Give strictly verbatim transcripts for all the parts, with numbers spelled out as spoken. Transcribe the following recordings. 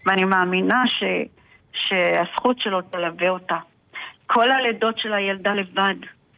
ואני מאמינה ש, שהזכות שלו תלווה אותה. כל הלידות שלה היא ילדה לבד.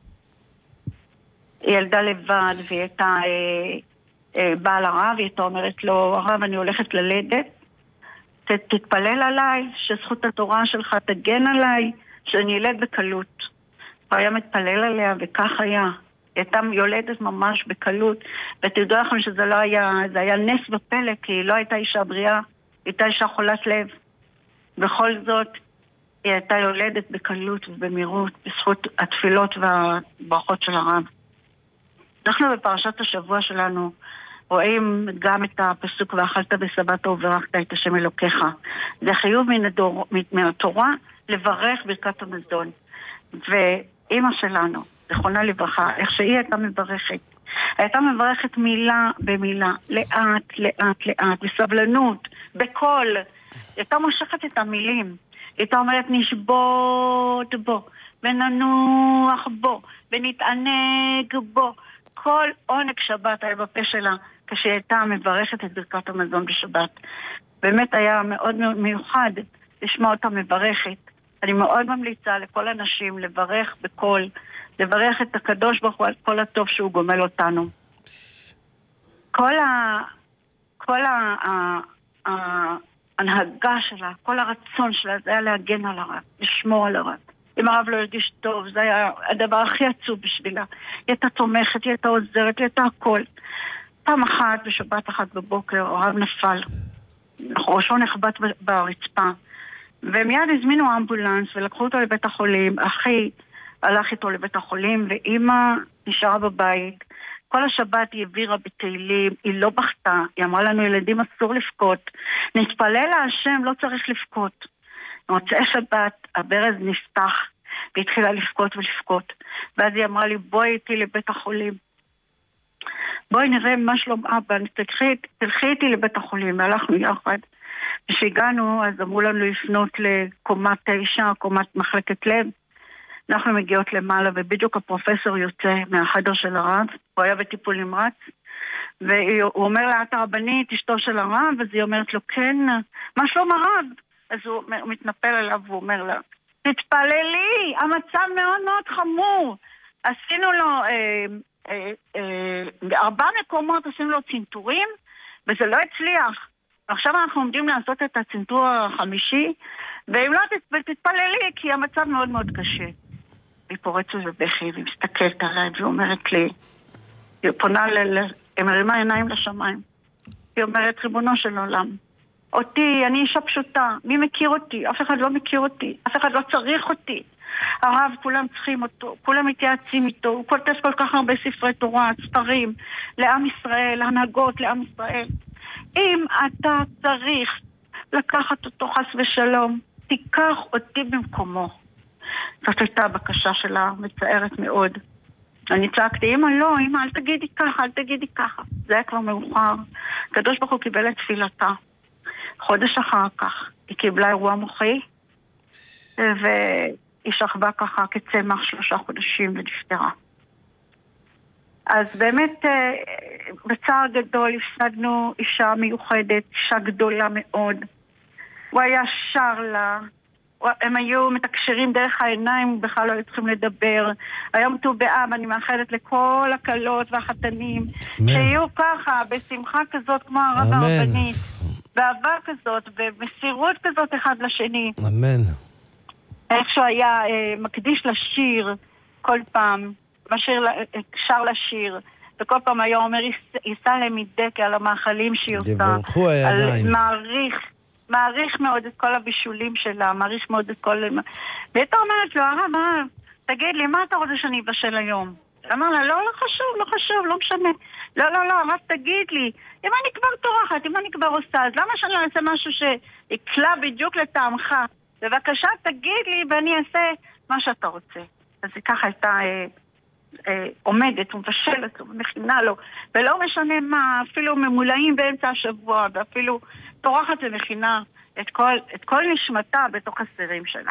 היא ילדה לבד, והיא הייתה אה, אה, באה לרב, היא הייתה אומרת לו, הרב, אני הולכת ללדת, ת, תתפלל עליי, שזכות התורה שלך תגן עליי, שאני ילד בקלות. הוא היה מתפלל עליה, וכך היה. היא הייתה יולדת ממש בקלות, ותדעו לכם שזה לא היה, זה היה נס בפלא, כי היא לא הייתה אישה בריאה, היא הייתה אישה חולת לב. בכל זאת, היא הייתה יולדת בקלות ובמהירות, בזכות התפילות והברכות של הרב. אנחנו בפרשת השבוע שלנו רואים גם את הפסוק ואכלת בשבת וברכת את השם אלוקיך. זה חיוב מן, הדור, מן התורה לברך ברכת המזון. ואימא שלנו, זכרונה לברכה, איך שהיא הייתה מברכת, הייתה מברכת מילה במילה, לאט, לאט, לאט, בסבלנות, בקול. היא הייתה מושכת את המילים. היא הייתה אומרת נשבות בו, וננוח בו, ונתענג בו. כל עונג שבת היה בפה שלה כשהיא הייתה מברכת את ברכת המזון בשבת. באמת היה מאוד מאוד מיוחד לשמוע אותה מברכת. אני מאוד ממליצה לכל אנשים לברך בכל, לברך את הקדוש ברוך הוא על כל הטוב שהוא גומל אותנו. כל ה... כל ה... ה... ההנהגה שלה, כל הרצון שלה, זה היה להגן על הרב, לשמור על הרב. אם הרב לא הרגיש טוב, זה היה הדבר הכי עצוב בשבילה. היא הייתה תומכת, היא הייתה עוזרת, היא הייתה הכל. פעם אחת, בשבת אחת בבוקר, הרב נפל. ראשו נחבט ברצפה. ומיד הזמינו אמבולנס ולקחו אותו לבית החולים. אחי הלך איתו לבית החולים, ואמא נשארה בבית. כל השבת היא העבירה בתהילים, היא לא בכתה. היא אמרה לנו, ילדים אסור לבכות. נתפלל להשם, לא צריך לבכות. במוצאי שבת הברז נפתח והתחילה לבכות ולבכות, ואז היא אמרה לי בואי איתי לבית החולים, בואי נראה מה שלום אבא, תלכי, תלכי איתי לבית החולים. והלכנו יחד, כשהגענו אז אמרו לנו לפנות לקומת תשע, קומת מחלקת לב. אנחנו מגיעות למעלה ובדיוק הפרופסור יוצא מהחדר של הרב, הוא היה בטיפול נמרץ, והוא אומר לה את הרבנית אשתו של הרב, אז היא אומרת לו כן, מה שלום הרב? אז הוא מתנפל עליו ואומר לה, תתפללי, המצב מאוד מאוד חמור. עשינו לו אה, אה, אה, בארבע מקומות עשינו לו צנתורים, וזה לא הצליח. עכשיו אנחנו עומדים לעשות את הצנתור החמישי, ואם לא תתפללי, כי המצב מאוד מאוד קשה. היא פורצת בבכי, והיא מסתכלת עליי, והיא אומרת לי, היא פונה, ל... היא מרימה עיניים לשמיים. היא אומרת, ריבונו של עולם, אותי, אני אישה פשוטה, מי מכיר אותי? אף אחד לא מכיר אותי, אף אחד לא צריך אותי. הרב, כולם צריכים אותו, כולם מתייעצים איתו, הוא כותב כל כך הרבה ספרי תורה, ספרים, לעם ישראל, להנהגות לעם ישראל. אם אתה צריך לקחת אותו חס ושלום, תיקח אותי במקומו. זאת הייתה הבקשה שלה, מצערת מאוד. אני צעקתי, אמא לא, אמא אל תגידי ככה, אל תגידי ככה. זה היה כבר מאוחר. הקדוש ברוך הוא קיבל את תפילתה. חודש אחר כך היא קיבלה אירוע מוחי, והיא שכבה ככה כצמח שלושה חודשים ונפטרה. אז באמת בצער גדול הפסדנו אישה מיוחדת, אישה גדולה מאוד. הוא היה שר לה, הם היו מתקשרים דרך העיניים, בכלל לא היו צריכים לדבר. היום ט"ו באב, אני מאחלת לכל הקלות והחתנים שיהיו ככה, בשמחה כזאת כמו הרב הרבנית, באהבה כזאת, במסירות כזאת אחד לשני. אמן. איך שהוא היה אה, מקדיש לשיר כל פעם, משיר, שר לשיר, וכל פעם היה אומר, יישא למידק על המאכלים שהיא עושה. דברכו הידיים. מעריך, מעריך מאוד את כל הבישולים שלה, מעריך מאוד את כל... והייתה אומרת לו, הרב, הרב, תגיד לי, מה אתה רוצה שאני אבשל היום? אמר לה, לא, לא חשוב, לא חשוב, לא משנה. לא, לא, לא, הרב, תגיד לי, אם אני כבר טורחת, אם אני כבר עושה, אז למה שאני לא אעשה משהו שיקלה בדיוק לטעמך? בבקשה, תגיד לי, ואני אעשה מה שאתה רוצה. אז היא ככה הייתה אה, אה, עומדת ומבשלת ומכינה לו, ולא משנה מה, אפילו ממולאים באמצע השבוע, ואפילו טורחת ומכינה את כל, את כל נשמתה בתוך הסירים שלה.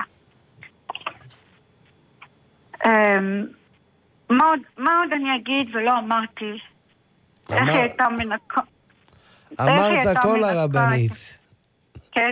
אה, מה עוד, מה עוד אני אגיד ולא אמרתי? איך היא הייתה מנקה... אמרת כל הרבנית.